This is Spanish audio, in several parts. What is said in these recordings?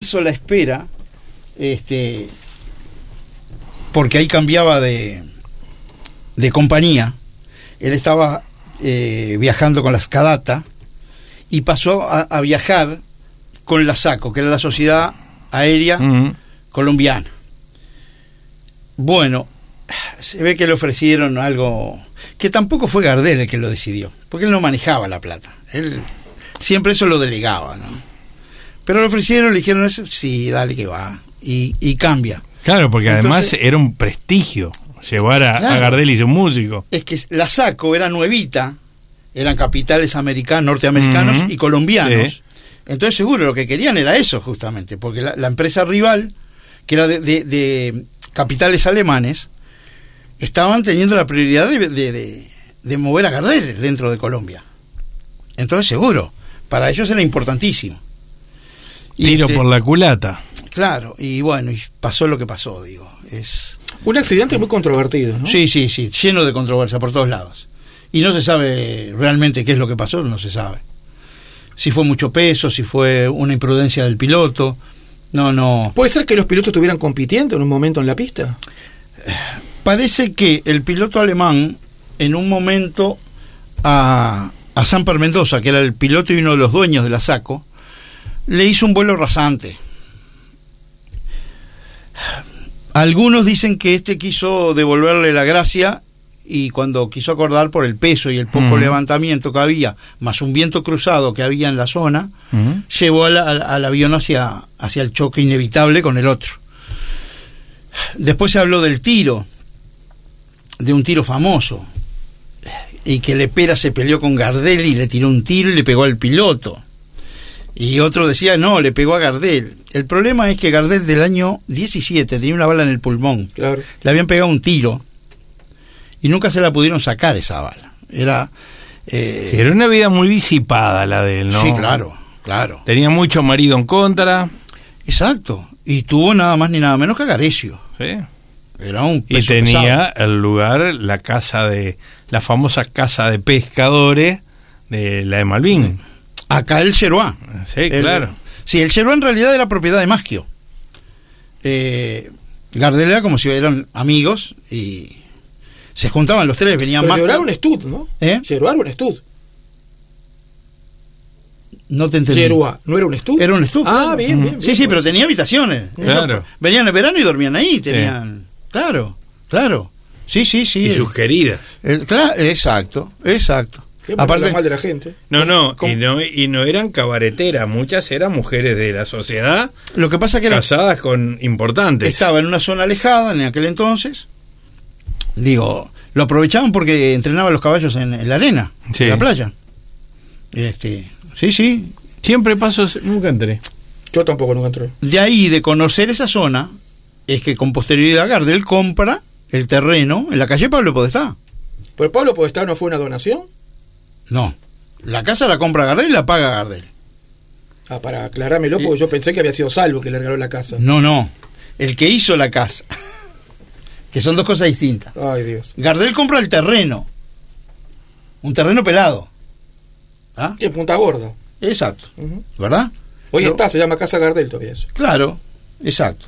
hizo la espera, porque ahí cambiaba de compañía. Él estaba viajando con la Skadata y pasó a viajar con la SACO, que era la Sociedad Aérea Colombiana. Bueno, se ve que le ofrecieron algo que tampoco fue Gardel el que lo decidió, porque él no manejaba la plata, él siempre eso lo delegaba, ¿no? Pero le ofrecieron, le dijeron eso, sí, dale que va, y cambia. Claro, porque entonces, además era un prestigio llevar a Gardel y su músico. Es que la SACO era nuevita, eran capitales norteamericanos y colombianos. Sí. Entonces seguro lo que querían era eso justamente, porque la empresa rival, que era de capitales alemanes, estaban teniendo la prioridad de mover a Gardel dentro de Colombia. Entonces seguro, para ellos era importantísimo. Tiro por la culata. Claro, y bueno, y pasó lo que pasó, digo. Es un accidente muy controvertido, ¿no? Sí, lleno de controversia por todos lados. Y no se sabe realmente qué es lo que pasó, no se sabe. Si fue mucho peso, si fue una imprudencia del piloto, no. ¿Puede ser que los pilotos estuvieran compitiendo en un momento en la pista? Parece que el piloto alemán, en un momento, a Samper Mendoza, que era el piloto y uno de los dueños de la SACO, le hizo un vuelo rasante. Algunos dicen que quiso devolverle la gracia, y cuando quiso acordar por el peso y el poco levantamiento que había, más un viento cruzado que había en la zona, llevó al avión hacia el choque inevitable con el otro. Después se habló del tiro, de un tiro famoso, y que Lepera se peleó con Gardel y le tiró un tiro y le pegó al piloto. Y otro decía, no, le pegó a Gardel. El problema es que Gardel del año 17 tenía una bala en el pulmón. Claro. Le habían pegado un tiro y nunca se la pudieron sacar esa bala. Era una vida muy disipada la de él, ¿no? Sí, claro. Tenía mucho marido en contra. Exacto. Y tuvo nada más ni nada menos que a Garecio. Sí. Era un peso y tenía pesado. el lugar, la famosa casa de pescadores de la de Malvin. Acá el Cheruá. Sí, claro. Sí, el Cheruá en realidad era propiedad de Maschio. Gardel era como si eran amigos y se juntaban los tres, venían más. Pero Cheruá era un estud, ¿no? Cheruá era un estud. No te entendí. Cheruá, ¿no era un estud? Era un estud. Ah, bien. Sí, pero tenía habitaciones. Claro. Venían en verano y dormían ahí. Tenían. Sí. Claro. Sí. Y sus queridas. Exacto. Aparte mal de la gente. No, y no eran cabareteras, muchas eran mujeres de la sociedad. Lo que pasa que casadas con importantes. Estaba en una zona alejada en aquel entonces. Digo, lo aprovechaban porque entrenaban los caballos en la arena, en la playa. Sí. Siempre paso, nunca entré. Yo tampoco nunca entré. De ahí, de conocer esa zona, es que con posterioridad Gardel compra el terreno en la calle Pablo Podestá. ¿Pero Pablo Podestá no fue una donación? No, la casa la compra Gardel y la paga Gardel. Para aclarármelo, porque yo pensé que había sido Salvo que le regaló la casa. No, el que hizo la casa, que son dos cosas distintas. Ay, Dios. Gardel compra el terreno, un terreno pelado. ¿Ah? Sí, Punta Gorda. Exacto, ¿verdad? Hoy se llama Casa Gardel todavía eso. Claro, exacto.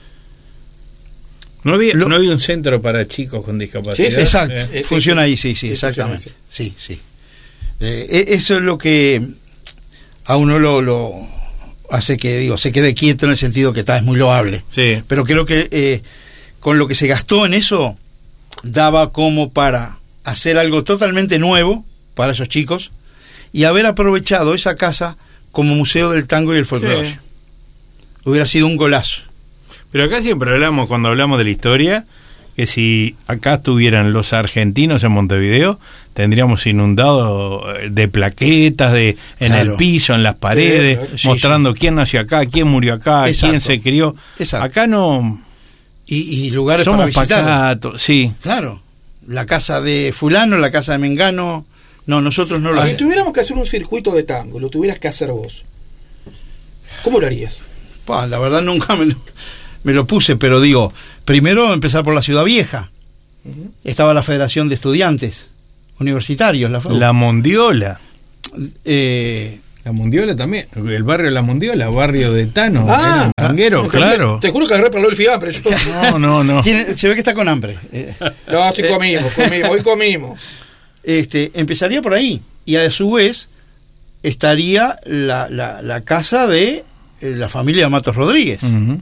¿No había un centro para chicos con discapacidad? Sí, exacto. Funciona ahí, sí, exactamente. Sí. Eso es lo que a uno lo hace que, se quede quieto en el sentido que es muy loable. Sí. Pero creo que con lo que se gastó en eso, daba como para hacer algo totalmente nuevo para esos chicos y haber aprovechado esa casa como museo del tango y el folclore. Sí. Hubiera sido un golazo. Pero acá siempre hablamos, cuando hablamos de la historia, que si acá estuvieran los argentinos en Montevideo, tendríamos inundado de plaquetas en el piso, en las paredes, mostrando quién nació acá, quién murió acá, quién se crió. Exacto. Acá no. Y lugares somos para visitar. Pacatos, sí. Claro. La casa de fulano, la casa de Mengano. No, nosotros no lo hacemos. Si tuviéramos que hacer un circuito de tango, lo tuvieras que hacer vos, ¿cómo lo harías? La verdad nunca me lo puse, pero digo, primero empezar por la Ciudad Vieja. Estaba la Federación de Estudiantes Universitarios, la Mondiola. La Mundiola también, el barrio de La Mundiola, barrio de Tano, tanguero, no, claro. Te juro que agarré para el fiambre. No. Se ve que está con hambre. No, sí hoy comimos. Empezaría por ahí, y a su vez estaría la casa de la familia Matos Rodríguez. Uh-huh.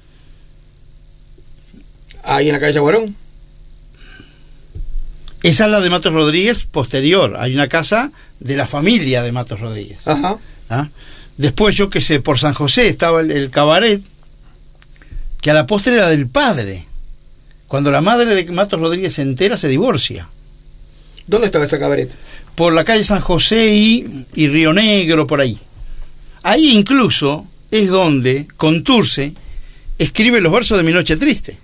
Ahí en la calle Yaguarón. Esa es la de Matos Rodríguez posterior. Hay una casa de la familia de Matos Rodríguez. Ajá. ¿Ah? Después, yo que sé, por San José estaba el cabaret, que a la postre era del padre. Cuando la madre de Matos Rodríguez se entera, se divorcia. ¿Dónde estaba ese cabaret? Por la calle San José y Río Negro, por ahí. Ahí incluso es donde Conturce escribe los versos de Mi Noche Triste.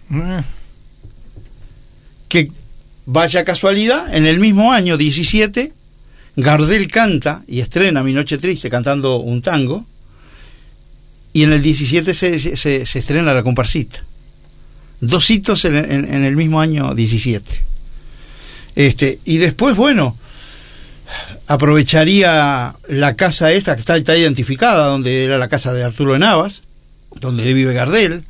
Que, vaya casualidad, en el mismo año 17, Gardel canta y estrena Mi Noche Triste cantando un tango, y en el 17 se estrena La Comparsita. 2 hitos en el mismo año 17. Y después, bueno, aprovecharía la casa esta que está identificada, donde era la casa de Arturo de Navas, donde vive Gardel.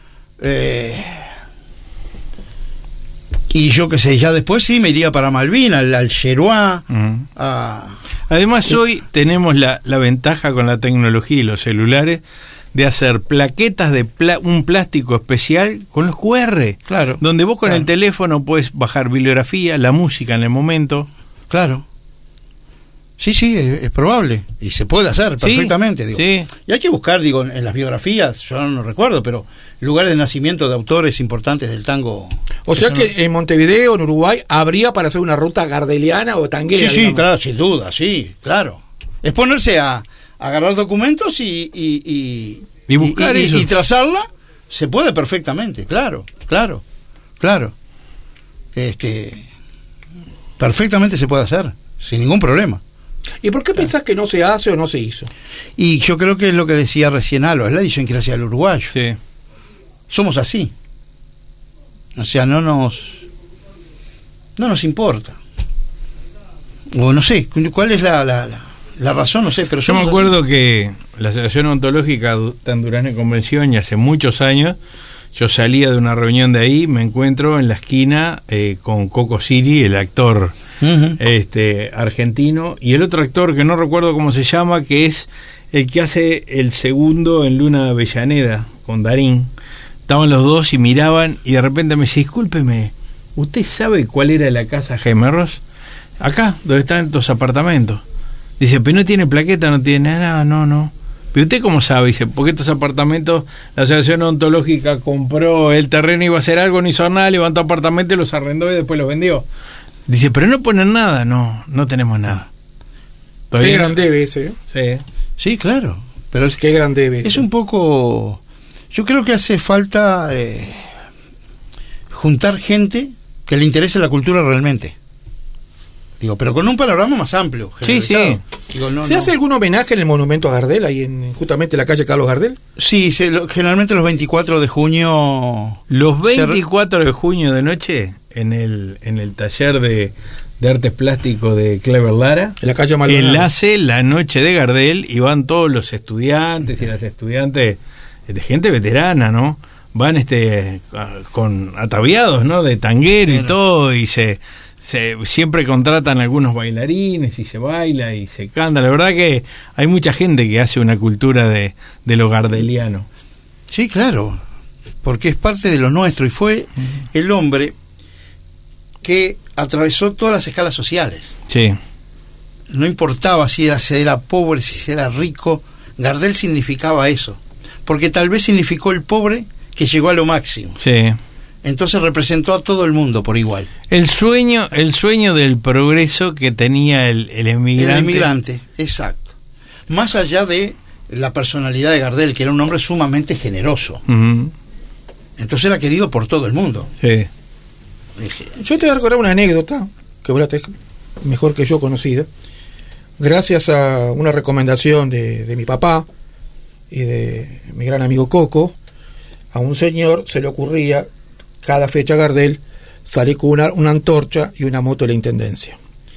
Y yo qué sé, ya después sí me iría para Malvin, al Cheruá. Uh-huh. Además, hoy tenemos la ventaja con la tecnología y los celulares de hacer plaquetas de un plástico especial con los QR. Claro. Donde vos con el teléfono puedes bajar bibliografía, la música en el momento. Claro. Sí, es probable. Y se puede hacer perfectamente. Digo. Sí. Y hay que buscar, en las biografías, yo no recuerdo, pero lugares de nacimiento de autores importantes del tango. O sea que en Montevideo, en Uruguay, habría para hacer una ruta gardeliana o tanguera. Sí, digamos. Claro, sin duda, sí, claro. Es ponerse a agarrar documentos y buscar eso. Y trazarla, se puede perfectamente, claro. Perfectamente se puede hacer, sin ningún problema. ¿Y por qué pensás que no se hace o no se hizo? Y yo creo que es lo que decía recién Alba, es la idiosincrasia del uruguayo. Sí. Somos así. O sea, no nos importa. O no sé, ¿cuál es la razón? No sé, pero yo me acuerdo que la Asociación Ontológica en Durazno y Convención, y hace muchos años, yo salía de una reunión de ahí, me encuentro en la esquina con Coco Siri, el actor uh-huh. Argentino, y el otro actor que no recuerdo cómo se llama, que es el que hace el segundo en Luna Avellaneda, con Darín. Estaban los dos y miraban, y de repente me dice, discúlpeme, ¿usted sabe cuál era la casa Gemerros? Acá, donde están estos apartamentos. Dice, pero no tiene plaqueta, no tiene nada, no. ¿Pero usted cómo sabe? Dice, porque estos apartamentos, la Asociación Ontológica compró el terreno, iba a hacer algo, no hizo nada, levantó apartamentos, los arrendó y después los vendió. Dice, pero no ponen nada. No tenemos nada. Qué gran debe ese, ¿eh? Sí, claro. Pero qué gran debe ese. Es un poco... Yo creo que hace falta juntar gente que le interese la cultura realmente. Digo, pero con un panorama más amplio. Sí. Digo, ¿Se hace algún homenaje en el monumento a Gardel, ahí en justamente la calle Carlos Gardel? Sí, generalmente los 24 de junio... Los 24 de junio de noche, en el taller de artes plásticos de Clever Lara, en la calle Maldonado, él hace la noche de Gardel y van todos los estudiantes y las estudiantes, de gente veterana, ¿no? Van con ataviados, ¿no? De tanguero y todo, y siempre contratan algunos bailarines y se baila y se canta. La verdad que hay mucha gente que hace una cultura de lo gardeliano. Sí, claro, porque es parte de lo nuestro y fue el hombre que atravesó todas las escalas sociales. Sí. No importaba si era pobre, si era rico, Gardel significaba eso, porque tal vez significó el pobre que llegó a lo máximo. Sí. Entonces representó a todo el mundo por igual. El sueño del progreso que tenía el emigrante. El emigrante, exacto. Más allá de la personalidad de Gardel, que era un hombre sumamente generoso. Uh-huh. Entonces era querido por todo el mundo. Sí. Yo te voy a recordar una anécdota, que vos la tenés mejor que yo conocida. Gracias a una recomendación de mi papá y de mi gran amigo Coco, a un señor se le ocurría cada fecha Gardel salir con una antorcha y una moto de la intendencia.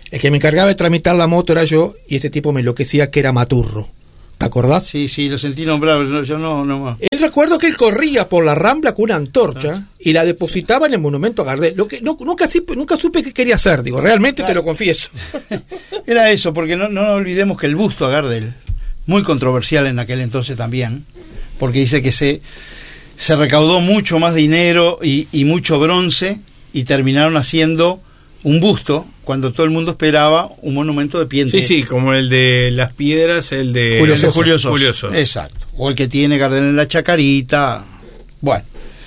El que me encargaba de tramitar la moto era yo, y este tipo me enloquecía que era Maturro. ¿Te acordás? Sí, lo sentí nombrar, yo no. Él recuerdo que él corría por la Rambla con una antorcha y la depositaba en el monumento a Gardel. Lo que nunca supe qué quería hacer, digo, realmente te lo confieso. Era eso, porque no olvidemos que el busto a Gardel, muy controversial en aquel entonces también, porque dice que se recaudó mucho más dinero y mucho bronce y terminaron haciendo un busto cuando todo el mundo esperaba un monumento de Piente. Sí, como el de las piedras, el de Julio Sosa. Exacto. O el que tiene Gardel en la Chacarita. Bueno.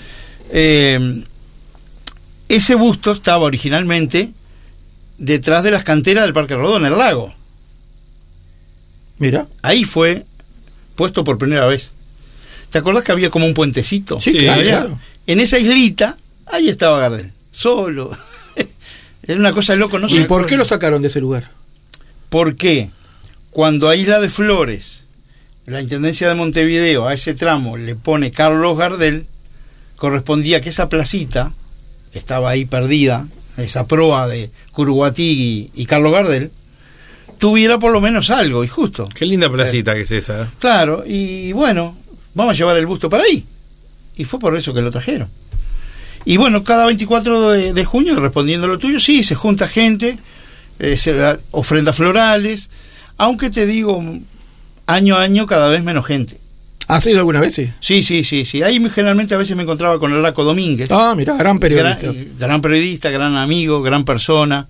Ese busto estaba originalmente detrás de las canteras del Parque Rodó, en el lago. Mira. Ahí fue puesto por primera vez. ¿Te acordás que había como un puentecito? Sí, claro. En esa islita, ahí estaba Gardel, solo. Era una cosa de loco, no sé. ¿Y por qué lo sacaron de ese lugar? Porque cuando a Isla de Flores, la Intendencia de Montevideo, a ese tramo le pone Carlos Gardel, correspondía que esa placita, que estaba ahí perdida, esa proa de Curuguatí y Carlos Gardel, tuviera por lo menos algo, y justo. Qué linda placita que es esa. Claro, y bueno, vamos a llevar el busto para ahí. Y fue por eso que lo trajeron. Y bueno, cada 24 de junio, respondiendo a lo tuyo, sí, se junta gente, se da ofrendas florales, aunque te digo, año a año cada vez menos gente. ¿Has ido alguna vez? Sí. Ahí generalmente a veces me encontraba con el Laco Domínguez. Ah, mira, gran periodista. Gran periodista, gran amigo, gran persona.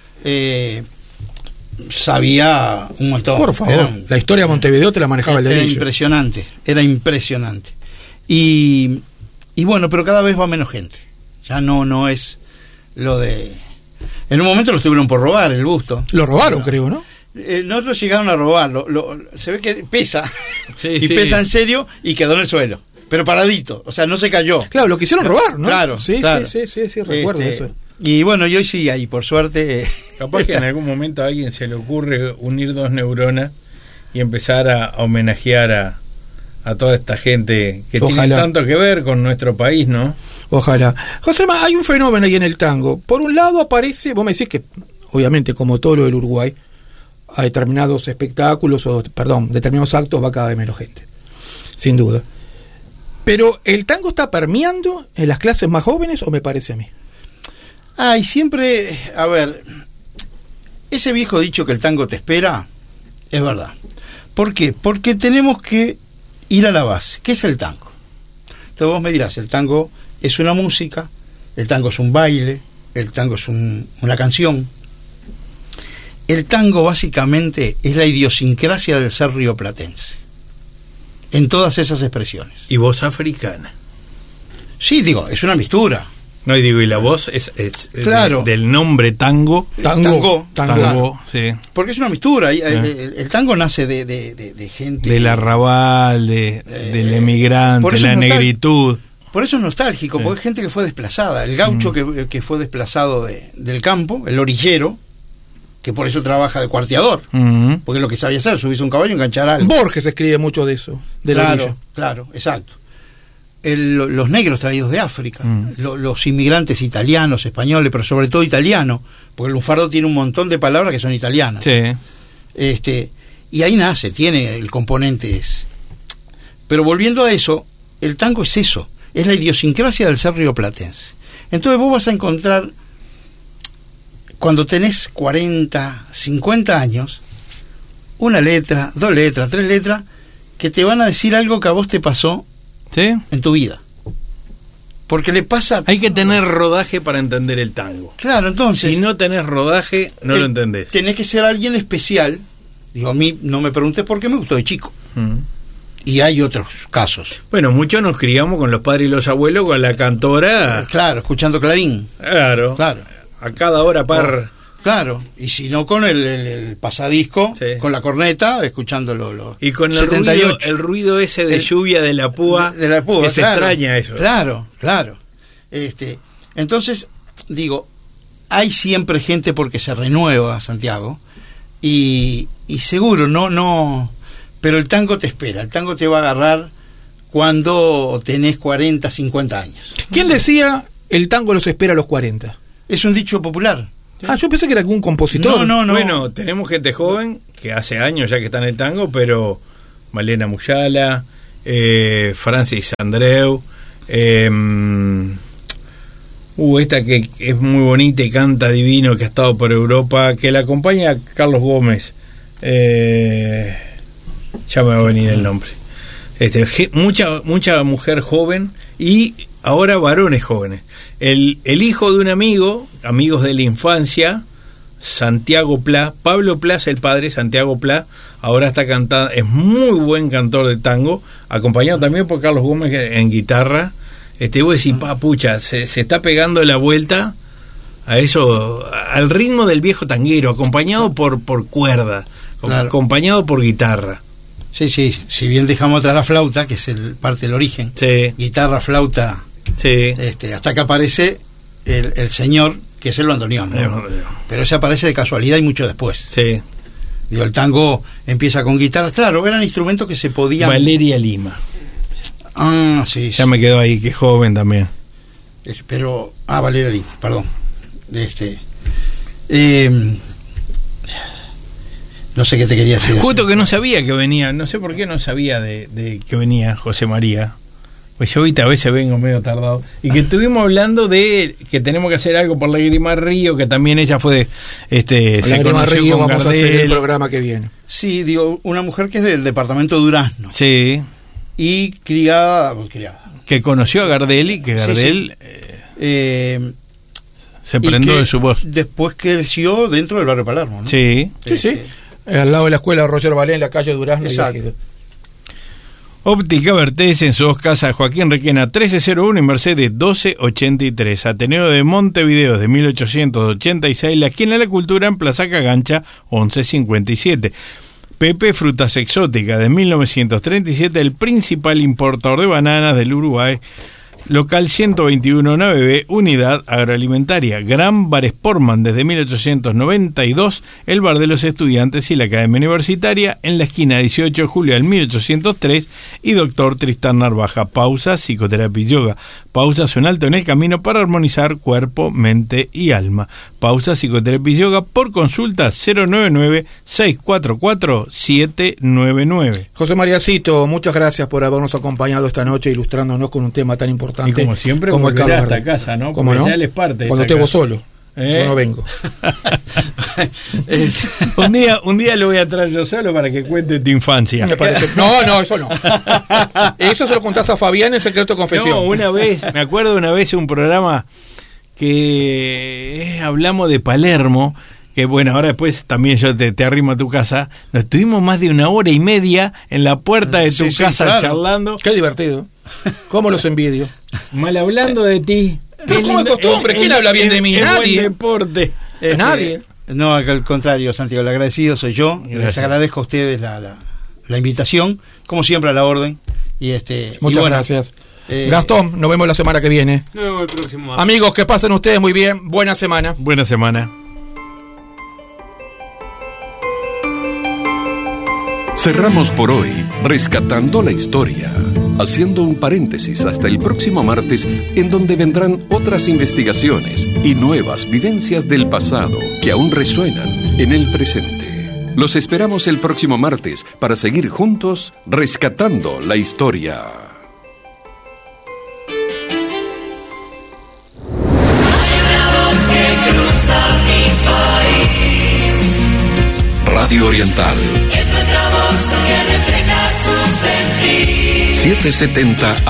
Sabía un montón. Por favor, la historia de Montevideo te la manejaba el dedillo. Era impresionante. Y bueno, pero cada vez va menos gente. Ya no es lo de... En un momento lo estuvieron por robar el busto. Lo robaron, creo, ¿no? Nosotros llegaron a robarlo. Se ve que pesa. Sí. Pesa en serio y quedó en el suelo. Pero paradito. O sea, no se cayó. Claro, lo quisieron robar, ¿no? Claro. Sí, recuerdo eso. Y bueno, y hoy sí, ahí, por suerte... Capaz que en algún momento a alguien se le ocurre unir dos neuronas y empezar a homenajear a toda esta gente que tiene tanto que ver con nuestro país, ¿no? Ojalá. Josema, hay un fenómeno ahí en el tango. Por un lado aparece, vos me decís que, obviamente, como todo lo del Uruguay, a determinados espectáculos, determinados actos va cada vez menos gente. Sin duda. Pero, ¿el tango está permeando en las clases más jóvenes o me parece a mí? Y siempre, a ver, ese viejo dicho que el tango te espera, es verdad. ¿Por qué? Porque tenemos que ir a la base. ¿Qué es el tango? Entonces vos me dirás, el tango es una música, el tango es un baile, el tango es una canción. El tango básicamente es la idiosincrasia del ser rioplatense, en todas esas expresiones. Y voz africana. Sí, digo, es una mistura. No, y digo, y la voz es claro. Del nombre tango. Tango, sí. Porque es una mistura. El tango nace de gente... Del arrabal, del emigrante, de la negritud. Por eso es nostálgico, porque es gente que fue desplazada. El gaucho que fue desplazado del campo, el orillero, que por eso trabaja de cuarteador, porque es lo que sabía hacer, subirse un caballo y enganchar algo. Borges escribe mucho de eso, de la orilla. Claro, exacto. Los negros traídos de África, los inmigrantes italianos, españoles, pero sobre todo italianos, porque el lunfardo tiene un montón de palabras que son italianas. Sí. Y ahí nace, tiene el componente ese. Pero volviendo a eso, el tango es eso, es la idiosincrasia del ser rioplatense. Entonces vos vas a encontrar, cuando tenés 40, 50 años, una letra, 2 letras, 3 letras, que te van a decir algo que a vos te pasó en tu vida. Porque le pasa... Hay que tener rodaje para entender el tango. Claro, entonces... Si no tenés rodaje, no lo entendés. Tenés que ser alguien especial. Digo, a mí no me preguntes por qué me gustó de chico. Y hay otros casos. Bueno, muchos nos criamos con los padres y los abuelos, con la cantora... Claro, escuchando Clarín. Claro. A cada hora par... Claro, y si no con el pasadisco, con la corneta, escuchando los y con el 78. el ruido ese de lluvia de la púa, de la púa, que se extraña eso. Claro. Entonces, digo, hay siempre gente porque se renueva, Santiago, y seguro, no, pero el tango te espera, el tango te va a agarrar cuando tenés 40, 50 años. ¿Quién decía el tango los espera a los 40? Es un dicho popular. Yo pensé que era algún compositor. No. Bueno, tenemos gente joven que hace años ya que está en el tango, pero Malena Muyala, Francis Andreu, esta que es muy bonita y canta divino, que ha estado por Europa, que la acompaña Carlos Gómez. Ya me va a venir el nombre. Mucha mujer joven y ahora varones jóvenes. El hijo de un amigo, amigos de la infancia, Santiago Pla, Pablo Pla es el padre, Santiago Pla, ahora está cantando, es muy buen cantor de tango, acompañado también por Carlos Gómez en guitarra. Vos decís, pucha, se está pegando la vuelta a eso, al ritmo del viejo tanguero, acompañado por cuerda, claro, acompañado por guitarra. Sí, si bien dejamos atrás la flauta, que es parte del origen, sí, guitarra, flauta, sí, hasta que aparece el señor, que es el bandoneón, ¿no? Pero ese aparece de casualidad y mucho después. Sí. Digo, el tango empieza con guitarra, claro, eran instrumentos que se podían... Valeria Lima. Sí. Ya me quedó ahí, que joven también. Pero, Valeria Lima, perdón. No sé qué te quería decir. Justo que no sabía que venía, no sé por qué no sabía de que venía José María. Pues yo ahorita a veces vengo medio tardado. Y que estuvimos hablando de que tenemos que hacer algo por Lágrima Río, que también ella fue se conoció Río, con vamos Gardel. a hacer el programa que viene. Sí, digo, una mujer que es del departamento de Durazno. Sí. Y criada. Que conoció a Gardel y que Gardel se prendó de su voz. Después creció dentro del barrio Palermo, ¿no? Sí. Sí. Al lado de la escuela Roger Valé, en la calle Durazno. Exacto. Óptica Vertés en sus dos casas, Joaquín Requena 1301 y Mercedes 1283. Ateneo de Montevideo de 1886, la esquina de la Cultura en Plaza Cagancha 1157. Pepe Frutas Exóticas de 1937, el principal importador de bananas del Uruguay. Local 121 9B, Unidad Agroalimentaria. Gran Bar Sportman desde 1892, el bar de los estudiantes y la Academia Universitaria, en la esquina 18 de julio del 1803, y Doctor Tristán Narvaja. Pausa, psicoterapia y yoga. Pausas, un alto en el camino para armonizar cuerpo, mente y alma. Pausa, psicoterapia y yoga por consulta 099-644-799. José Mariacito, muchas gracias por habernos acompañado esta noche, ilustrándonos con un tema tan importante. Y como siempre, como volverá a esta casa, ¿no? Como no, ya él es parte de cuando esté vos solo. Yo no vengo. un día lo voy a traer yo solo para que cuente tu infancia. Me parece. No, eso no. Eso se lo contás a Fabián en Secreto de Confesión. No, me acuerdo una vez un programa que hablamos de Palermo, que bueno, ahora después también yo te arrimo a tu casa. Nos estuvimos más de 1 hora y media en la puerta de tu casa, claro, charlando. Qué divertido. ¿Cómo los envidio? Mal hablando de ti. Pero como de costumbre, ¿quién habla bien de mí? Nadie. Buen deporte. Nadie. No, al contrario, Santiago, el agradecido soy yo. Gracias. Les agradezco a ustedes la invitación, como siempre a la orden. Muchas gracias. Gastón, nos vemos la semana que viene. Nos vemos el próximo martes. Amigos, que pasen ustedes muy bien. Buena semana. Buena semana. Cerramos por hoy rescatando la historia, haciendo un paréntesis hasta el próximo martes, en donde vendrán otras investigaciones y nuevas vivencias del pasado que aún resuenan en el presente. Los esperamos el próximo martes para seguir juntos rescatando la historia. Radio Oriental. Es nuestra voz que refleja su sentir. 770